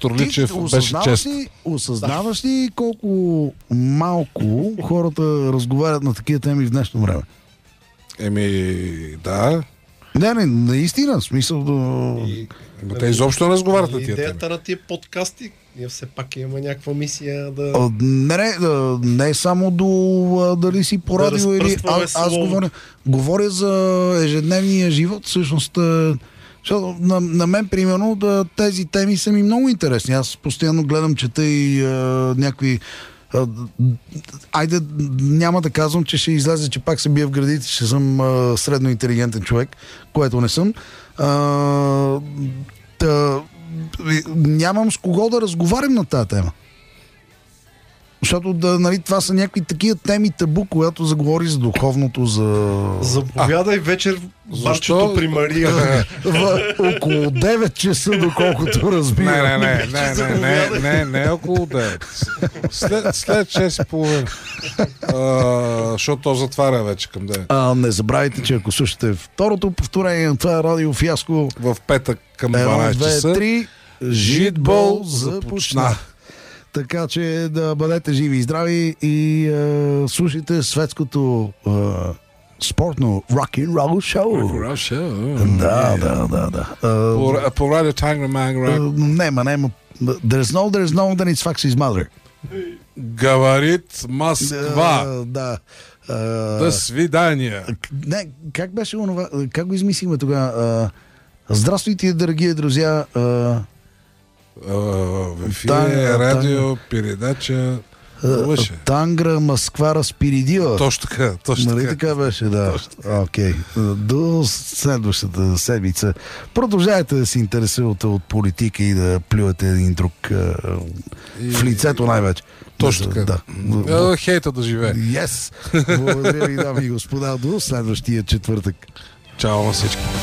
доктор Личев беше чест. Осъзнаваш ли колко малко хората разговарят на такива теми в днешно време? Да. Не, наистина, смисъл Те изобщо не разговарят на тия теми. Идеята на тия подкасти, ние все пак имаме някаква мисия да... Не само до дали си по радио или... Аз говоря за ежедневния живот, всъщност. На мен, примерно, тези теми са ми много интересни. Аз постоянно гледам, чета и някакви... Айде, няма да казвам, че ще излезе, че пак се бия в градите, ще съм средно интелигентен човек, което не съм. Нямам с кого да разговарям на тази тема. Защото това са някакви такива теми табу, когато заговори за духовното, за... Заповядай вечер в барчето при Мария. Около 9 часа, доколкото разбирам. Не около 9. След 6:30. Защото то затваря вече към 9. Не забравяйте, че ако слушате второто повторение на това радио Фиаско в петък към 12 часа 1, 2, 3, Житбол започна. Така че да бъдете живи и здрави и слушайте светското спортно рок-н-рол шоу. Да. По радио Тангра Мангра. Нема. There's no, then it's Foxy's mother. Говорит Москва. Да. До свидания. Не, как беше онова? Как го измислиме тогава? Здравствуйте, дорогие друзья. В ефире радио, передача Тангра, Москва, Разпиридила. Точно така. Нали така беше, да. Окей. До следващата седмица. Продължавайте да се интересувате от политика и да плювате един друг в лицето най-вече. Точно така. Да. Хейта да живее. Yes. Благодаря ви, дами и господа. До следващия четвъртък. Чао на всички.